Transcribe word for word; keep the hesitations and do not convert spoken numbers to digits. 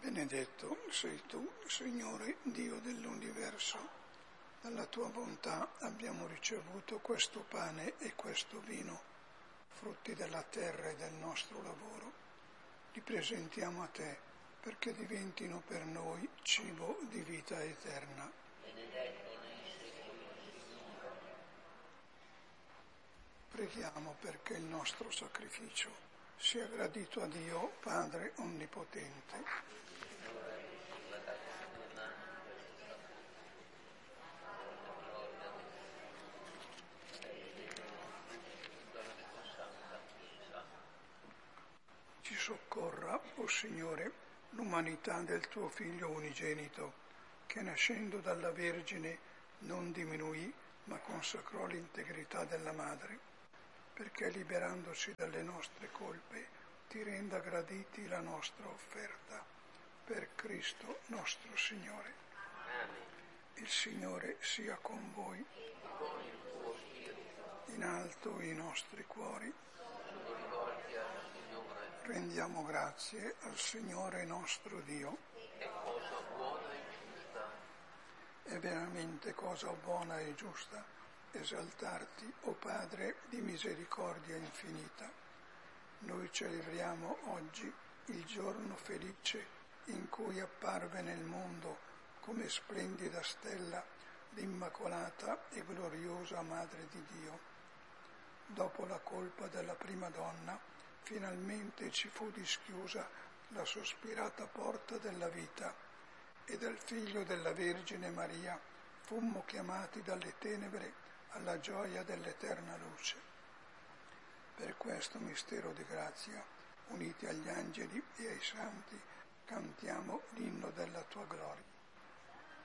Benedetto sei tu, Signore, Dio dell'universo. Dalla tua bontà abbiamo ricevuto questo pane e questo vino, frutti della terra e del nostro lavoro. Li presentiamo a te perché diventino per noi cibo di vita eterna. Preghiamo perché il nostro sacrificio sia gradito a Dio Padre Onnipotente. Ci soccorra, o Signore, l'umanità del tuo Figlio unigenito, che nascendo dalla Vergine non diminuì, ma consacrò l'integrità della Madre, perché liberandosi dalle nostre colpe ti renda graditi la nostra offerta. Per Cristo nostro Signore. Il Signore sia con voi. In alto i nostri cuori. Rendiamo grazie al Signore nostro Dio. È cosa buona e giusta. È veramente cosa buona e giusta esaltarti, o Padre di misericordia infinita. Noi celebriamo oggi il giorno felice in cui apparve nel mondo come splendida stella l'Immacolata e gloriosa Madre di Dio. Dopo la colpa della prima donna, finalmente ci fu dischiusa la sospirata porta della vita e dal Figlio della Vergine Maria fummo chiamati dalle tenebre alla gioia dell'eterna luce. Per questo mistero di grazia, uniti agli angeli e ai santi, cantiamo l'inno della tua gloria.